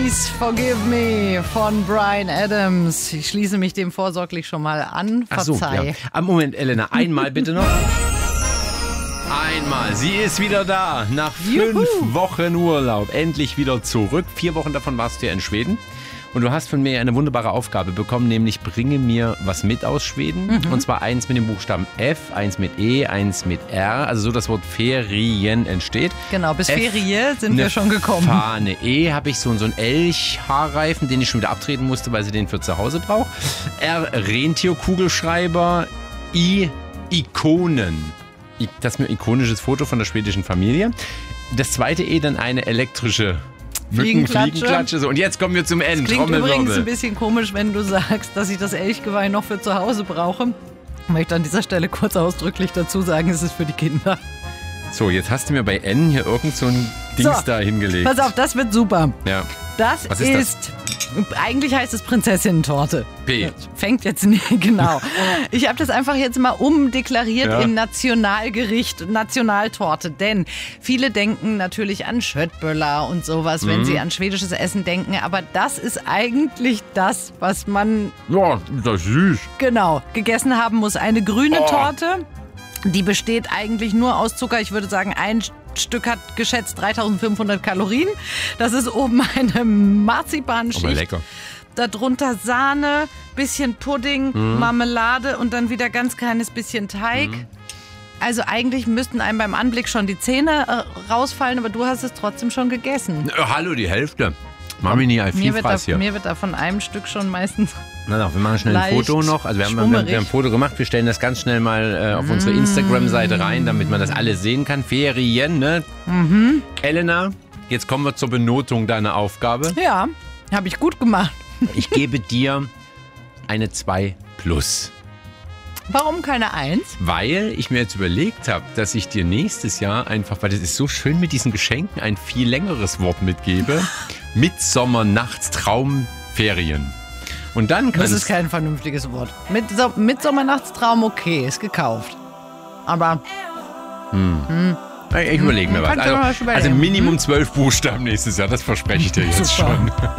Please Forgive Me von Bryan Adams. Ich schließe mich dem vorsorglich schon mal an. Verzeih. Ja. Moment, Elena, einmal bitte noch. Einmal. Sie ist wieder da. Nach 5 Wochen Urlaub. Endlich wieder zurück. 4 Wochen davon warst du ja in Schweden. Und du hast von mir eine wunderbare Aufgabe bekommen, nämlich bringe mir was mit aus Schweden. Und zwar eins mit dem Buchstaben F, eins mit E, eins mit R. Also so das Wort Ferien entsteht. Genau, bis F, Ferie sind wir schon gekommen. Fahne. E habe ich so einen Elch-Haarreifen, den ich schon wieder abtreten musste, weil sie den für zu Hause braucht. R, Rentierkugelschreiber. I, Ikonen. Das ist ein ikonisches Foto von der schwedischen Familie. Das zweite E, dann eine elektrische Fliegenklatsche. So, und jetzt kommen wir zum N. Das klingt übrigens ein bisschen komisch, wenn du sagst, dass ich das Elchgeweih noch für zu Hause brauche. Ich möchte an dieser Stelle kurz ausdrücklich dazu sagen, es ist für die Kinder. So, jetzt hast du mir bei N hier irgend so ein Dings da hingelegt. Pass auf, das wird super. Ja. Das ist eigentlich heißt es Prinzessinnen-Torte. P. Fängt jetzt nicht, genau. Ich habe das einfach jetzt mal umdeklariert in Nationalgericht, Nationaltorte. Denn viele denken natürlich an Köttbullar und sowas, wenn sie an schwedisches Essen denken. Aber das ist eigentlich das, was man das ist süß. Genau, gegessen haben muss. Eine grüne Torte, die besteht eigentlich nur aus Zucker. Ich würde sagen, ein Stück hat geschätzt 3500 Kalorien. Das ist oben eine Marzipanschicht. Aber lecker. Darunter Sahne, bisschen Pudding, Marmelade und dann wieder ganz kleines bisschen Teig. Also eigentlich müssten einem beim Anblick schon die Zähne rausfallen, aber du hast es trotzdem schon gegessen. Hallo, die Hälfte. Mach mich nicht ein Vielfraß hier. Mir wird da von einem Stück schon meistens wir machen schnell ein Foto noch. Also wir haben ein Foto gemacht. Wir stellen das ganz schnell mal auf unsere Instagram-Seite rein, damit man das alles sehen kann. Ferien, ne? Elena, jetzt kommen wir zur Benotung deiner Aufgabe. Ja, habe ich gut gemacht. Ich gebe dir eine 2+. Warum keine 1? Weil ich mir jetzt überlegt habe, dass ich dir nächstes Jahr einfach, weil das ist so schön mit diesen Geschenken, ein viel längeres Wort mitgebe. Mittsommernachtstraumferien. Und dann das ist kein vernünftiges Wort. Mittsommernachtstraum, okay, ist gekauft. Aber ich überlege mir was. Also Minimum 12 Buchstaben nächstes Jahr, das verspreche ich dir jetzt schon.